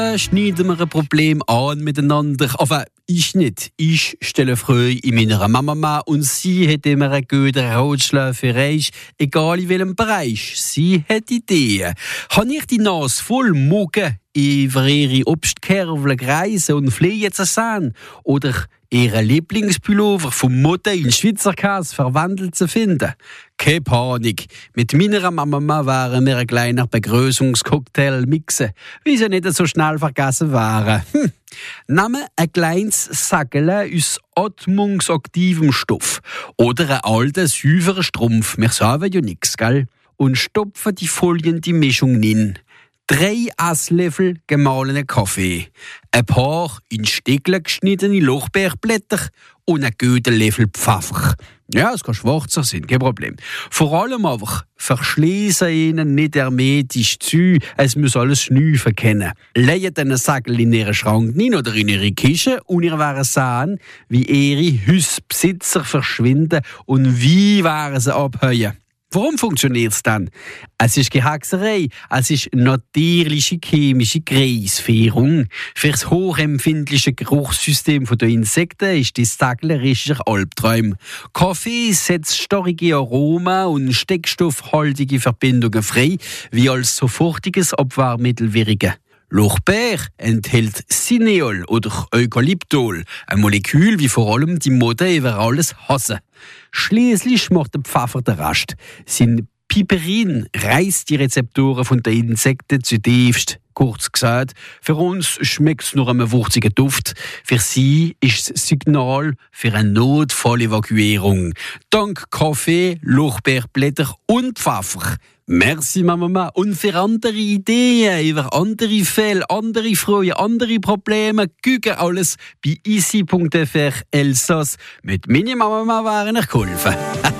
Schneiden wir ein Problem an miteinander. Aber ich nicht. Ich stelle Freude in meiner Mama und sie hat immer einen guten Ratschlag für euch, egal in welchem Bereich. Sie hat Ideen. Habe ich die Nase voll Mucke über ihre Obstkervle kreisen und fliehen zu sehen? Oder ihren Lieblingspullover vom Mutter in Schweizer Käse verwandelt zu finden? Keine Panik. Mit meiner Mama waren wir ein kleiner Begrüßungscocktail mixen, wie sie nicht so schnell vergessen waren. Nehmen ein kleines Säckchen aus atmungsaktivem Stoff oder einen alten, säuferen Strumpf, wir sagen ja nichts, gell? Und stopfen die folgende Mischung in. 3 Esslöffel gemahlenen Kaffee, ein paar in Stückchen geschnittene Lorbeerblätter und einen guten Löffel Pfeffer. Ja, es kann schwarzer sein, kein Problem. Vor allem aber verschließen ihnen nicht hermetisch zu, es muss alles schnüffeln können. Legen den Säckel in ihren Schrank rein oder in ihre Küche und ihr werden sehen, wie ihre Hausbesitzer verschwinden und wie werden sie abheuern. Warum funktioniert es dann? Es ist keine Hexerei, es ist natürliche chemische Kreisfährung. Für das hochempfindliche Geruchssystem der Insekten ist das Säckchen richtiger Albtraum. Kaffee setzt starke Aromen und steckstoffhaltige Verbindungen frei, wie als sofortiges Abwehrmittel wirken. Lorbeer enthält Cineol oder Eukalyptol, ein Molekül, wie vor allem die Mode über alles hassen. Schließlich macht der Pfeffer den Rest. Sein Piperin reißt die Rezeptoren von den Insekten zutiefst. Kurz gesagt, für uns schmeckt es nur einem wurzigen Duft. Für sie ist es Signal für eine Notfallevakuierung. Dank Kaffee, Lorbeerblätter und Pfeffer. Merci, Mama. Und für andere Ideen über andere Fälle, andere Freuden, andere Probleme, gucken alles bei easy.fr Elsass. Mit meiner Mama waren ich geholfen.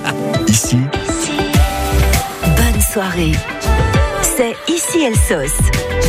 Ici. Bonne soirée. C'est Ici Elsass.